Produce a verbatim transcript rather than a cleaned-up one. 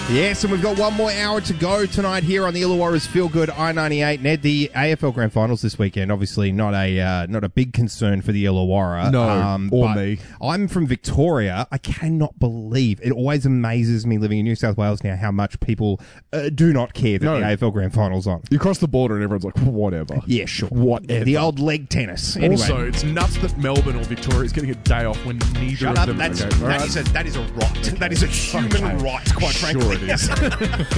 Yes, and we've got one more hour to go tonight here on the Illawarra's Feel Good I ninety-eight. Ned, the A F L Grand Finals this weekend, obviously not a uh, not a big concern for the Illawarra. No, um, or but me. I'm from Victoria. I cannot believe, it always amazes me living in New South Wales now how much people uh, do not care that No. the A F L Grand Final's on. You cross the border and everyone's like, whatever. Yeah, sure. Whatever. The old leg tennis. Anyway. Also, it's nuts that Melbourne or Victoria is getting a day off when neither Shut of up. them... That's, Okay, all that, right. is a, that is a right. That is a human Okay. right, quite Sure frankly. it is.